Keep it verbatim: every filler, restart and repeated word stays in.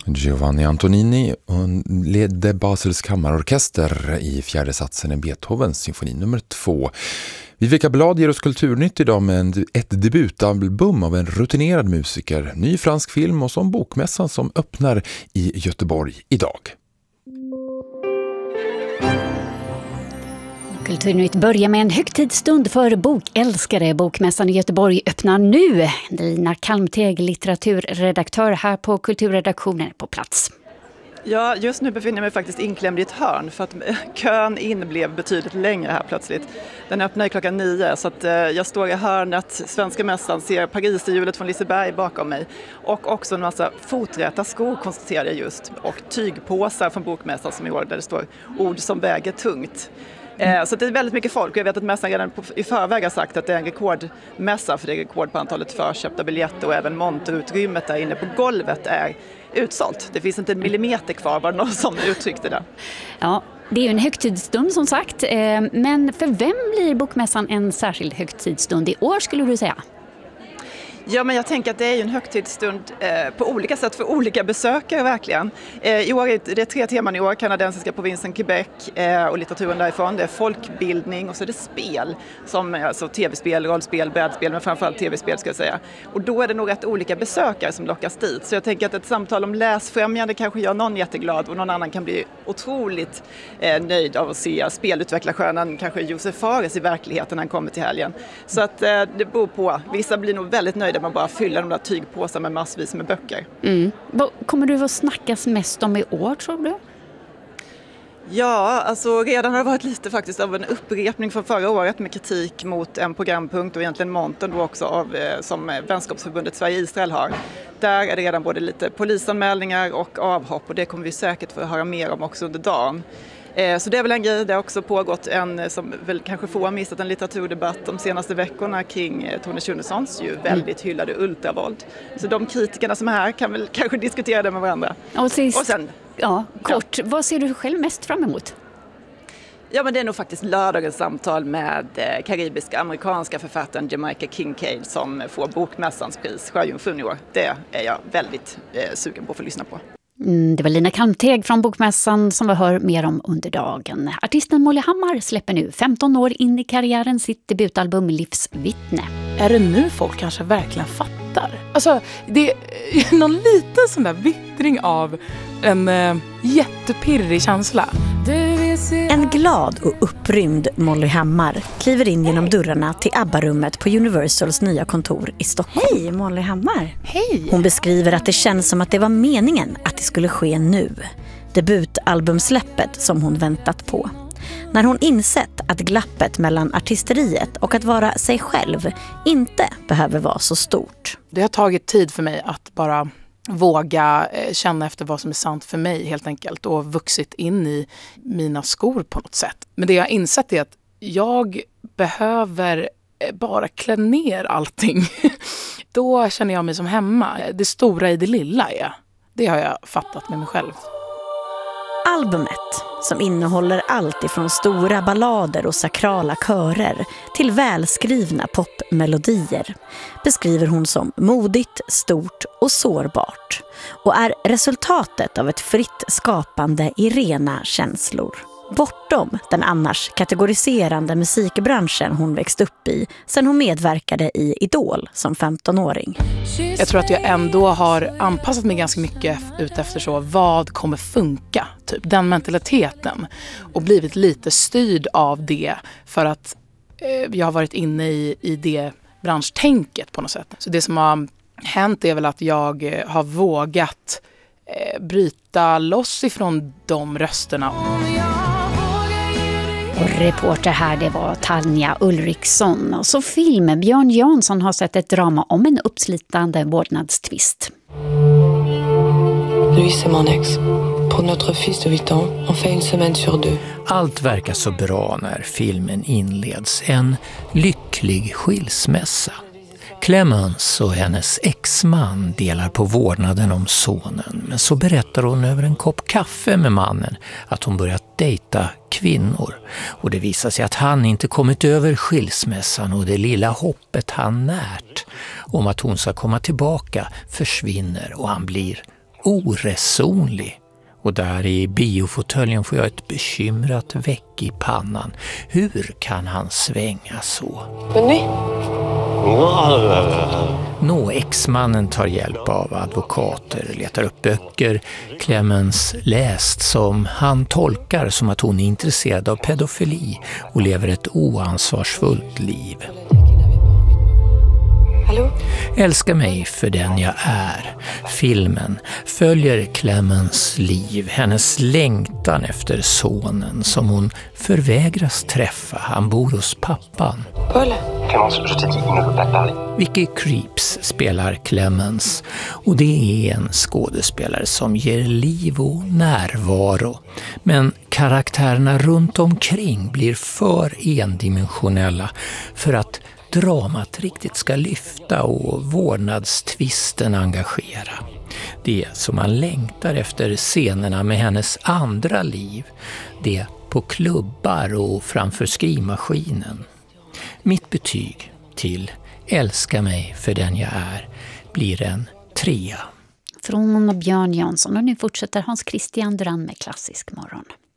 Giovanni Antonini ledde Basels kammarorkester i fjärde satsen i Beethovens symfoni nummer två. Viveka Blad ger oss kulturnytt idag med ett debutalbum av en rutinerad musiker, ny fransk film och som bokmässan som öppnar i Göteborg idag. Kulturnytt börjar med en högtidsstund för bokälskare. Bokmässan i Göteborg öppnar nu. Lina Kalmteg, litteraturredaktör här på Kulturredaktionen, på plats. Ja, just nu befinner jag mig faktiskt inklämd i ett hörn för att kön in blev betydligt längre här plötsligt. Den öppnar klockan nio så att jag står i hörnet, Svenska mässan, ser Pariserhjulet från Liseberg bakom mig och också en massa foträta skor konstaterade jag just och tygpåsar från bokmässan som i år där det står ord som väger tungt. Så det är väldigt mycket folk och jag vet att mässan redan i förväg har sagt att det är en rekordmässa för det är rekord på antalet förköpta biljetter och även monterutrymmet där inne på golvet är utsålt. Det finns inte en millimeter kvar, var det någon som uttryckte det. Ja, det är ju en högtidsstund som sagt, men för vem blir bokmässan en särskild högtidsstund i år skulle du säga? Ja, men jag tänker att det är ju en högtidsstund eh, på olika sätt för olika besökare verkligen. Eh, i år är det, det är tre teman i år, kanadensiska provinsen Quebec eh, och litteraturen därifrån. Det är folkbildning och så är det spel, som alltså tv-spel, rollspel, brädspel, men framförallt tv-spel ska jag säga. Och då är det nog rätt olika besökare som lockas dit. Så jag tänker att ett samtal om läsfrämjande kanske gör någon jätteglad och någon annan kan bli otroligt eh, nöjd av att se spelutvecklarstjärnan, kanske Josef Fares i verkligheten när han kommer till helgen. Så att eh, det beror på. Vissa blir nog väldigt nöjda man bara fyller de där tygpåsar med massvis med böcker. Mm. Vad kommer du att snackas mest om i år, tror du? Ja, alltså redan har det varit lite faktiskt av en upprepning från förra året med kritik mot en programpunkt och egentligen montern då också av, eh, som Vänskapsförbundet Sverige-Israel har. Där är det redan både lite polisanmälningar och avhopp och det kommer vi säkert få höra mer om också under dagen. Så det är väl en grej, det har också pågått en, som väl kanske få har missat, en litteraturdebatt de senaste veckorna kring Tone Schunessons ju väldigt hyllade ultravåld. Så de kritikerna som är här kan väl kanske diskutera det med varandra. Och, sist, och sen, ja, kort, ja. Vad ser du själv mest fram emot? Ja, men det är nog faktiskt lördagens samtal med eh, karibiska amerikanska författaren Jamaica Kincaid som får bokmässans pris, Sjöjungfrun i år. Det är jag väldigt eh, sugen på att få lyssna på. Mm, det var Lina Kalmteg från Bokmässan som vi hör mer om under dagen. Artisten Molly Hammar släpper nu femton år in i karriären sitt debutalbum Livsvittne. Är det nu folk kanske verkligen fattar? Alltså, det är någon liten sån där vittring av en äh, jättepirrig känsla. En glad och upprymd Molly Hammar kliver in genom dörrarna till ABBA-rummet på Universals nya kontor i Stockholm. Hej, Molly Hammar. Hej. Hon beskriver att det känns som att det var meningen att det skulle ske nu. Debutalbumsläppet som hon väntat på. När hon insett att glappet mellan artisteriet och att vara sig själv inte behöver vara så stort. Det har tagit tid för mig att bara våga känna efter vad som är sant för mig helt enkelt och vuxit in i mina skor på något sätt. Men det jag har insett är att jag behöver bara klä ner allting. Då känner jag mig som hemma. Det stora i det lilla är. Det har jag fattat med mig själv. Albumet, som innehåller allt ifrån stora ballader och sakrala körer till välskrivna popmelodier, beskriver hon som modigt, stort och sårbart och är resultatet av ett fritt skapande i rena känslor. Bortom den annars kategoriserande musikbranschen hon växt upp i sedan hon medverkade i Idol som femtonåring. Jag tror att jag ändå har anpassat mig ganska mycket ut efter så vad kommer funka, typ den mentaliteten, och blivit lite styrd av det för att eh, jag har varit inne i, i det branschtänket på något sätt. Så det som har hänt är väl att jag har vågat eh, bryta loss ifrån de rösterna. Och reporter här, det var Tanja Ulriksson. Och så film, Björn Jansson har sett ett drama om en uppslitande vårdnadstvist. Louis c'est mon ex. Pour notre fils de huit ans, on fait une semaine sur deux. Allt verkar så bra när filmen inleds. En lycklig skilsmässa. Clemence och hennes exman delar på vårdnaden om sonen, men så berättar hon över en kopp kaffe med mannen att hon börjat dejta kvinnor. Och det visar sig att han inte kommit över skilsmässan och det lilla hoppet han närt om att hon ska komma tillbaka försvinner och han blir oresonlig. Och där i biofåtöljen får jag ett bekymrat väck i pannan. Hur kan han svänga så? Nå, exmannen tar hjälp av advokater, letar upp böcker Clemens läst som han tolkar som att hon är intresserad av pedofili och lever ett oansvarsfullt liv. Hallå? Älska mig för den jag är. Filmen följer Clemens liv, hennes längtan efter sonen som hon förvägras träffa. Han bor hos pappan. Paul? Clémence, je t'ai dit, il ne veut pas parler. Vicky Krieps spelar Clemens och det är en skådespelare som ger liv och närvaro. Men karaktärerna runt omkring blir för endimensionella för att dramat riktigt ska lyfta och vårdnadstvisten engagera. Det som man längtar efter scenerna med hennes andra liv, det på klubbar och framför skrivmaskinen. Mitt betyg till Älska mig för den jag är blir en trea. Från Björn Jansson, och nu fortsätter Hans Christian Duran med Klassisk morgon.